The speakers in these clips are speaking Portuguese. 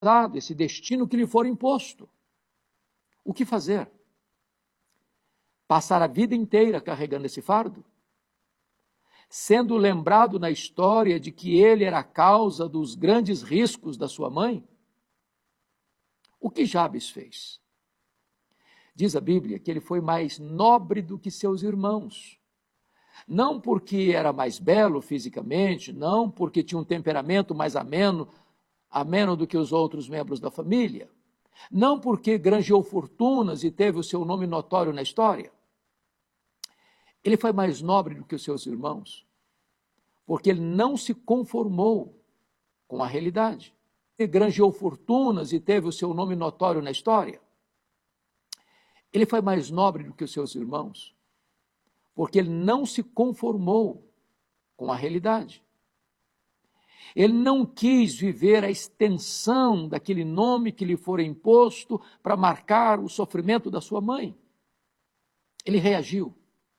esse destino que lhe for imposto. O que fazer? Passar a vida inteira carregando esse fardo? Sendo lembrado na história de que ele era a causa dos grandes riscos da sua mãe? O que Jabes fez? Diz a Bíblia que ele foi mais nobre do que seus irmãos. Não porque era mais belo fisicamente, não porque tinha um temperamento mais ameno do que os outros membros da família, não porque granjeou fortunas e teve o seu nome notório na história. Ele foi mais nobre do que os seus irmãos, porque ele não se conformou com a realidade. Ele granjeou fortunas e teve o seu nome notório na história. Ele foi mais nobre do que os seus irmãos, porque ele não se conformou com a realidade. Ele não quis viver a extensão daquele nome que lhe fora imposto para marcar o sofrimento da sua mãe. Ele reagiu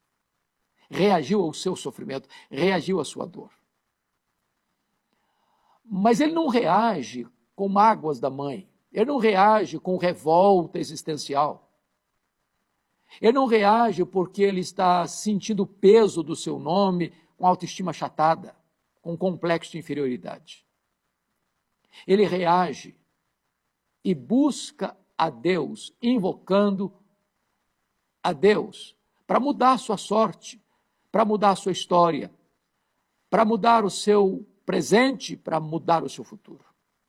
ao seu sofrimento, reagiu à sua dor. Mas ele não reage com mágoas da mãe, ele não reage com revolta existencial. Ele não reage porque ele está sentindo o peso do seu nome, com autoestima achatada, com complexo de inferioridade. Ele reage e busca a Deus, invocando a Deus para mudar a sua sorte, para mudar a sua história, para mudar o seu presente, para mudar o seu futuro.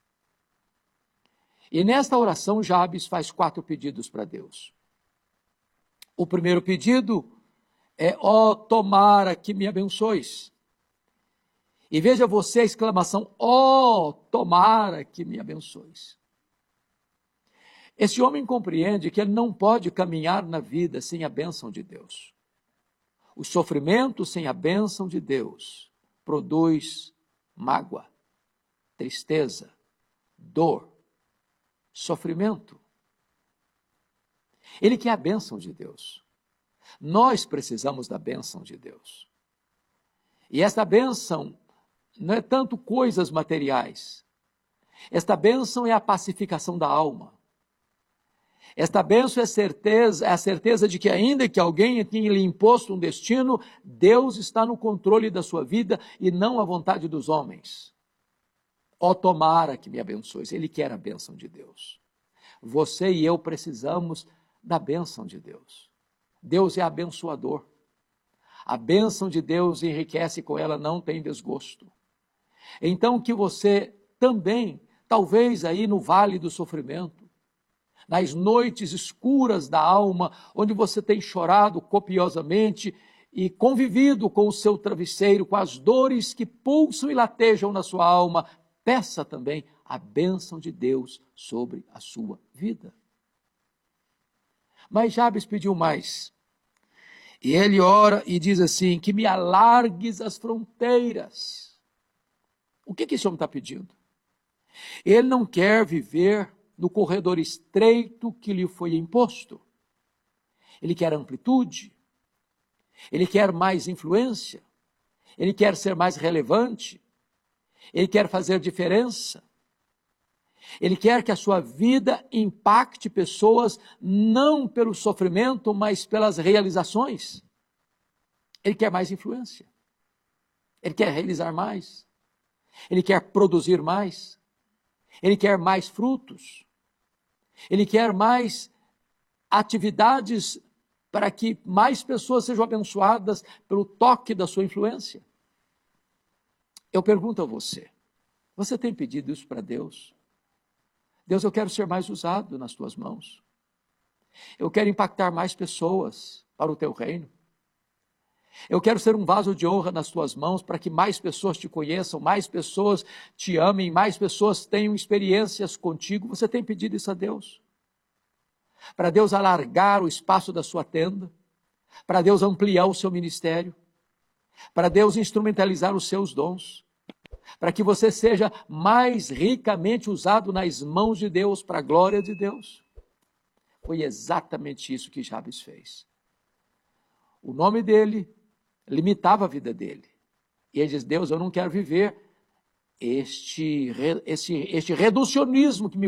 E nesta oração, Jabes faz 4 pedidos para Deus. O primeiro pedido é: ó, tomara que me abençoes. E veja você a exclamação: ó, tomara que me abençoes. Esse homem compreende que ele não pode caminhar na vida sem a bênção de Deus. O sofrimento sem a bênção de Deus produz mágoa, tristeza, dor, sofrimento. Ele quer a bênção de Deus. Nós precisamos da bênção de Deus. E esta bênção não é tanto coisas materiais. Esta bênção é a pacificação da alma. Esta bênção é a certeza de que, ainda que alguém tenha lhe imposto um destino, Deus está no controle da sua vida e não a vontade dos homens. Ó, tomara que me abençoes. Ele quer a bênção de Deus. Você e eu precisamos da bênção de Deus. Deus é abençoador. A bênção de Deus enriquece, com ela não tem desgosto. Então que você também, talvez aí no vale do sofrimento, nas noites escuras da alma, onde você tem chorado copiosamente e convivido com o seu travesseiro, com as dores que pulsam e latejam na sua alma, peça também a bênção de Deus sobre a sua vida. Mas Jabes pediu mais. E ele ora e diz assim: que me alargues as fronteiras. O que esse homem está pedindo? Ele não quer viver no corredor estreito que lhe foi imposto. Ele quer amplitude. Ele quer mais influência. Ele quer ser mais relevante. Ele quer fazer diferença. Ele quer que a sua vida impacte pessoas não pelo sofrimento, mas pelas realizações. Ele quer mais influência. Ele quer realizar mais. Ele quer produzir mais. Ele quer mais frutos. Ele quer mais atividades para que mais pessoas sejam abençoadas pelo toque da sua influência. Eu pergunto a você: você tem pedido isso para Deus? Deus, eu quero ser mais usado nas tuas mãos. Eu quero impactar mais pessoas para o teu reino. Eu quero ser um vaso de honra nas tuas mãos para que mais pessoas te conheçam, mais pessoas te amem, mais pessoas tenham experiências contigo. Você tem pedido isso a Deus? Para Deus alargar o espaço da sua tenda, para Deus ampliar o seu ministério, para Deus instrumentalizar os seus dons, para que você seja mais ricamente usado nas mãos de Deus, para a glória de Deus. Foi exatamente isso que Jabes fez. O nome dele limitava a vida dele. E ele diz: Deus, eu não quero viver este reducionismo que me